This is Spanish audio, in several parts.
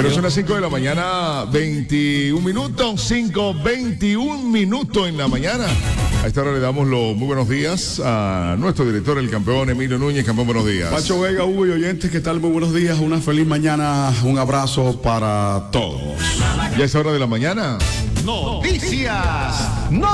Bueno, son las 5 de la mañana, 21 minutos, 5:21 minutos en la mañana. A esta hora le damos los muy buenos días a nuestro director, el campeón Emilio Núñez. Campeón, buenos días. Pacho Vega, Hugo y oyentes, ¿qué tal? Muy buenos días, una feliz mañana, un abrazo para todos. Ya es hora de la mañana. Noticias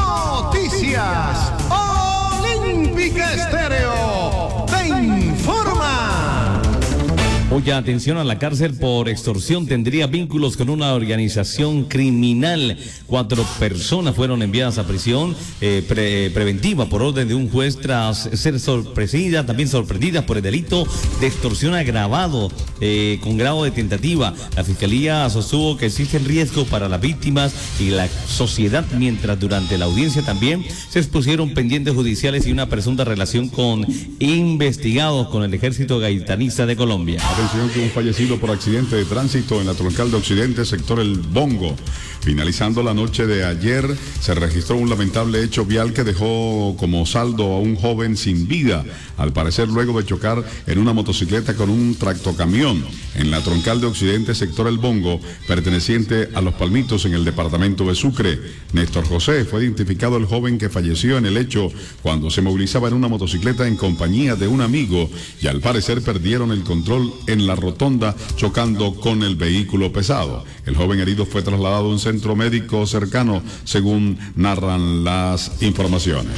Olímpica Estéreo te informa. Oye, atención, a la cárcel por extorsión tendría vínculos con una organización criminal. 4 personas fueron enviadas a prisión preventiva por orden de un juez tras ser sorprendidas por el delito de extorsión agravado con grado de tentativa. La fiscalía sostuvo que existe riesgo para las víctimas y la sociedad, mientras durante la audiencia también se expusieron pendientes judiciales y una presunta relación con investigados con el Ejército Gaitanista de Colombia. Atención, que un fallecido por accidente de tránsito en la troncal de Occidente, sector El Bongo. Finalizando la noche de ayer, se registró un lamentable hecho vial que dejó como saldo a un joven sin vida, al parecer luego de chocar en una motocicleta con un tractocamión en la troncal de Occidente, sector El Bongo, perteneciente a Los Palmitos, en el departamento de Sucre. Néstor José fue identificado el joven que falleció en el hecho cuando se movilizaba en una motocicleta en compañía de un amigo y al parecer perdieron el control en la rotonda, chocando con el vehículo pesado. El joven herido fue trasladado a un centro médico cercano, según narran las informaciones.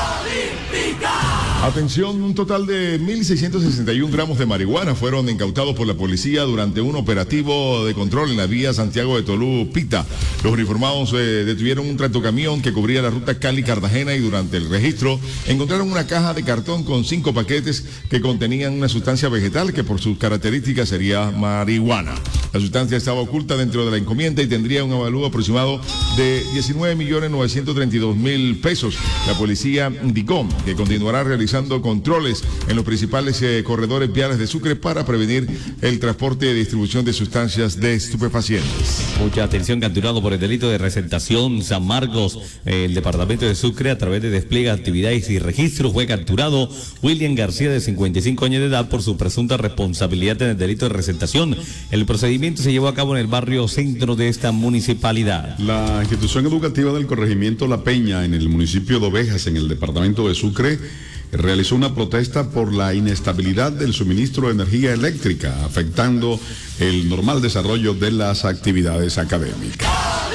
Atención, un total de 1.661 gramos de marihuana fueron incautados por la policía durante un operativo de control en la vía Santiago de Tolú-Pita. Los uniformados detuvieron un tractocamión que cubría la ruta Cali-Cartagena y durante el registro encontraron una caja de cartón con 5 paquetes que contenían una sustancia vegetal que por sus características sería marihuana. La sustancia estaba oculta dentro de la encomienda y tendría un avalúo aproximado de 19.932.000 pesos. La policía indicó que continuará realizando controles en los principales corredores viales de Sucre para prevenir el transporte y distribución de sustancias de estupefacientes. Mucha atención, capturado por el delito de representación San Marcos, el departamento de Sucre, a través de despliegue de actividades y registros, fue capturado William García, de 55 años de edad, por su presunta responsabilidad en el delito de representación. El procedimiento se llevó a cabo en el barrio centro de esta municipalidad. La institución educativa del corregimiento La Peña, en el municipio de Ovejas, en el departamento de Sucre, realizó una protesta por la inestabilidad del suministro de energía eléctrica, afectando el normal desarrollo de las actividades académicas.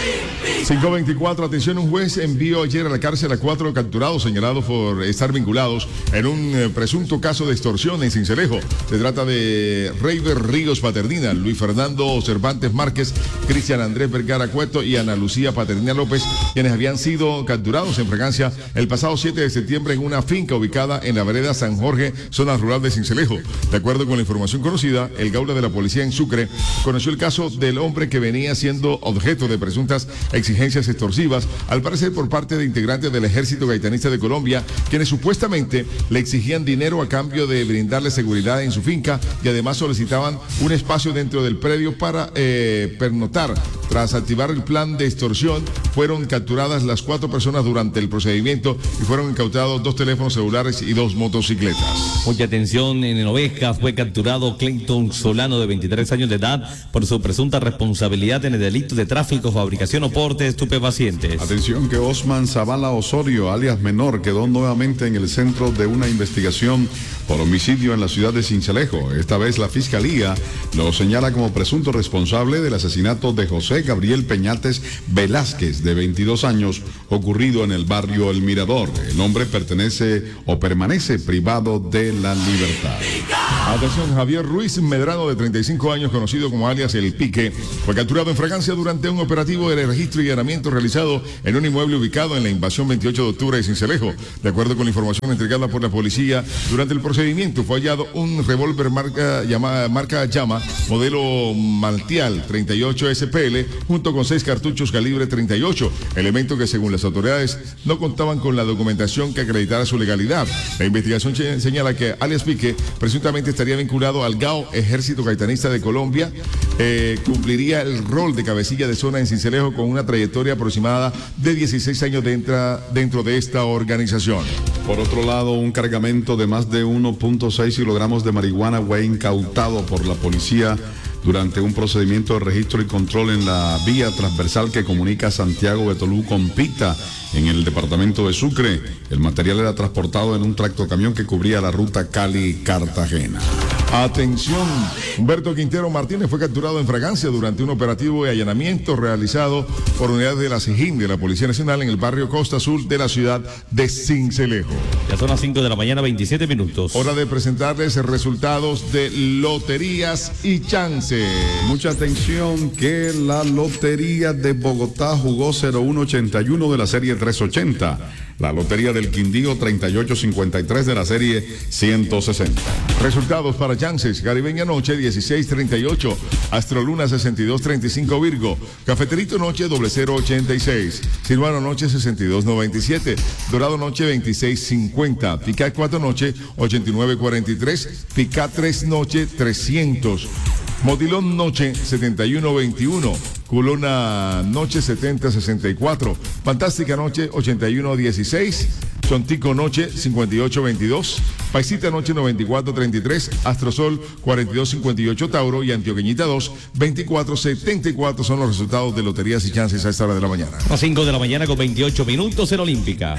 5:24, atención, un juez envió ayer a la cárcel a 4 capturados señalados por estar vinculados en un presunto caso de extorsión en Sincelejo. Se trata de Reiber Ríos Paternina, Luis Fernando Cervantes Márquez, Cristian Andrés Vergara Cueto y Ana Lucía Paternina López, quienes habían sido capturados en Fragancia el pasado 7 de septiembre en una finca ubicada en la vereda San Jorge, zona rural de Sincelejo. De acuerdo con la información conocida, el Gaula de la policía en Sucre conoció el caso del hombre que venía siendo objeto de presuntas exigencias extorsivas, al parecer por parte de integrantes del Ejército Gaitanista de Colombia, quienes supuestamente le exigían dinero a cambio de brindarle seguridad en su finca y además solicitaban un espacio dentro del predio para pernoctar. Tras activar el plan de extorsión, fueron capturadas las 4 personas durante el procedimiento y fueron incautados 2 teléfonos celulares y 2 motocicletas. Mucha atención, en Ovejas fue capturado Clayton Solano, de 23 años de edad, por su presunta responsabilidad en el delito de tráfico, fabricación o porte de estupefacientes. Atención, que Osman Zavala Osorio, alias Menor, quedó nuevamente en el centro de una investigación por homicidio en la ciudad de Sincelejo. Esta vez la fiscalía lo señala como presunto responsable del asesinato de José Gabriel Peñates Velázquez, de 22 años, ocurrido en el barrio El Mirador. El hombre pertenece o permanece privado de la libertad. Atención, Javier Ruiz Medrano, de 35 años, conocido como alias El Pique, fue capturado en Fragancia durante un operativo de registro y allanamiento realizado en un inmueble ubicado en la Invasión 28 de octubre de Sincelejo. De acuerdo con la información entregada por la policía, durante el procedimiento fue hallado un revólver marca Llama, modelo Maltial 38 SPL, junto con 6 cartuchos calibre 38, elementos que según las autoridades no contaban con la documentación que acreditara su legalidad. La investigación señala que alias Pique presuntamente estaría vinculado al GAO, Ejército Gaitanista de Colombia, cumpliría el rol de cabecilla de zona en Sincelejo con una trayectoria aproximada de 16 años dentro de esta organización. Por otro lado, un cargamento de más de 1.6 kilogramos de marihuana fue incautado por la policía durante un procedimiento de registro y control en la vía transversal que comunica Santiago Betolú con Pita en el departamento de Sucre. El material era transportado en un tractocamión que cubría la ruta Cali-Cartagena. Atención, Humberto Quintero Martínez fue capturado en Fragancia durante un operativo de allanamiento realizado por unidades de la SIJIN de la Policía Nacional en el barrio Costa Sur de la ciudad de Sincelejo. Ya son las 5 de la mañana, 27 minutos. Hora de presentarles resultados de loterías y chances. Mucha atención que la Lotería de Bogotá jugó 0181 de la serie 380. La Lotería del Quindío 3853 de la serie 160. Resultados para chances: Caribeña Noche 1638, Astroluna 6235 Virgo, Cafeterito Noche 0086, Silvano Noche 6297, Dorado Noche 2650, Picat 4 Noche 8943, Picat 3 Noche 300. Motilón Noche 7121, Culona Noche 7064, Fantástica Noche 8116, Chontico Noche 5822, Paisita Noche 9433, Astrosol 4258 Tauro y Antioqueñita 2 2474 son los resultados de loterías y chances a esta hora de la mañana. A las 5 de la mañana con 28 minutos en Olímpica.